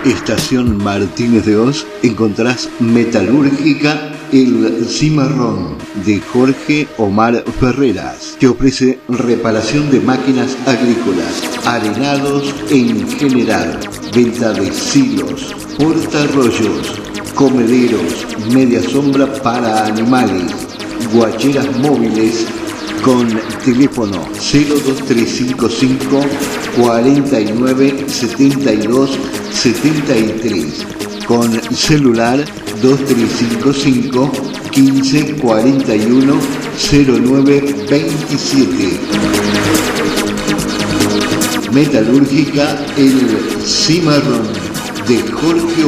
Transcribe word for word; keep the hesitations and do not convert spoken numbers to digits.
Estación Martínez de Hoz, encontrás Metalúrgica El Cimarrón de Jorge Omar Ferreras, que ofrece reparación de máquinas agrícolas, arenados en general, venta de silos, portarrollos, comederos, media sombra para animales, guacheras móviles, con teléfono cero dos tres cinco cinco, cuarenta y nueve, setenta y dos, setenta y tres, con celular dos tres cinco cinco, quince, cuarenta y uno, cero nueve veintisiete. Metalúrgica El Cimarrón de Jorge